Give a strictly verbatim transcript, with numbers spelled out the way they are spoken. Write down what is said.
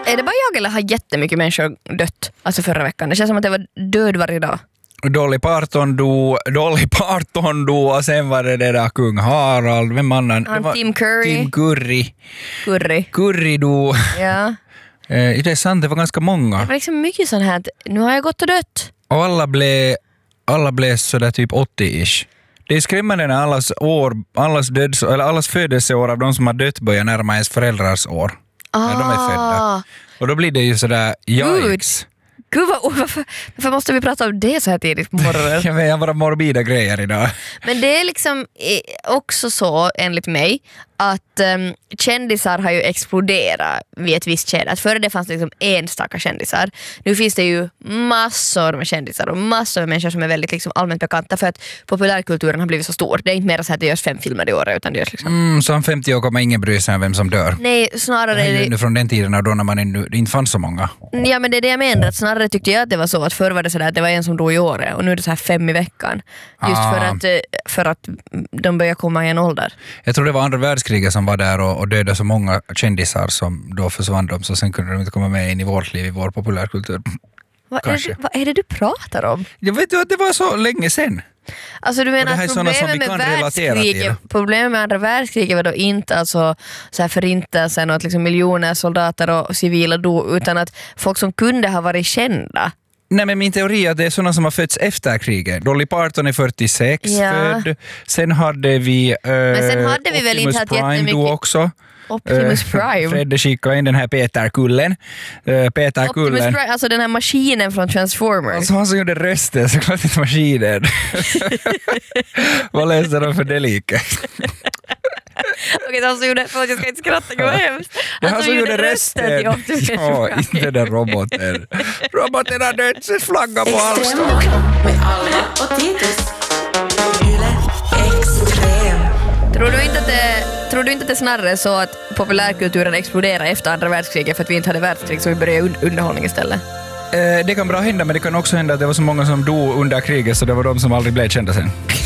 Är det bara jag eller har jättemycket människor dött alltså förra veckan? Det känns som att det var död varje dag. Dolly Parton dog, Dolly Parton dog och sen var det det där kung Harald, vem annan? Han, det var Tim Curry. Tim Curry. Curry. Curry dog. Ja. Eh, det är sant, det var ganska många. Det var liksom mycket sån här att nu har jag gått och dött. Och alla blev, alla blev sådär typ åttio-ish. Det är skrämmande när allas, år, allas, döds, eller allas födelseår av de som har dött börjar närma ens föräldrars år. Ah. När de är födda. Och då blir det ju sådär, yikes. Gud, vad, varför, varför måste vi prata om det så här tidigt på morgonen? Jag vet, jag bara morbida grejer idag. Men det är liksom också så, enligt mig, att um, kändisar har ju exploderat vid ett visst skede. Att före det fanns det liksom enstaka kändisar. Nu finns det ju massor med kändisar och massor med människor som är väldigt liksom allmänt bekanta för att populärkulturen har blivit så stor. Det är inte mer så att det görs fem filmer i år utan det görs liksom... Mm, så om femtio år kommer ingen bry sig om vem som dör. Nej, snarare... Det är ju det... från den tiden då när man ännu, inte fanns så många. Ja, men det är det jag menar. Att snarare tyckte jag att det var så att förr var det sådär att det var en som dog i året och nu är det så här fem i veckan. Just ah. för, att, för att de börjar komma i en ålder. Jag tror det var andra världskriget som var där och, och dödade så många kändisar som då försvann de, så sen kunde de inte komma med in i vårt liv, i vår populärkultur. Vad är, det, vad är det du pratar om? Jag vet ju att det var så länge sedan. Alltså du menar att problemet med världskriget, problemet med andra världskriget var då inte alltså så här förintelsen och att liksom miljoner soldater och civila dog, utan att folk som kunde ha varit kända. Nej, men min teori är att det är sådana som har fötts efter kriget. Dolly Parton är fyrtiosex ja. född. Sen hade vi, äh, men sen hade vi väl inte haft jättemycket då också. Optimus Prime. Fredde skickade in den här Peter Kullen. Uh, Peter Optimus Kullen. Prime, alltså den här maskinen från Transformers. Alltså han som gjorde rösten, så klart inte maskinen. Vad läste de för det liket? Okej, han som gjorde, förlåt jag ska inte skratta, det var hemskt. Han, han som gjorde rösten till Optimus Prime. Ja, inte den roboten. Roboten har dödsens flagga på halsen. Med Alva och Titus. Yle Extrem. Tror du inte att det, tror du inte att det snarare så att populärkulturen exploderade efter andra världskriget för att vi inte hade världskrig så vi började underhållning istället? Eh, det kan bra hända, men det kan också hända att det var så många som dog under kriget så det var de som aldrig blev kända sen.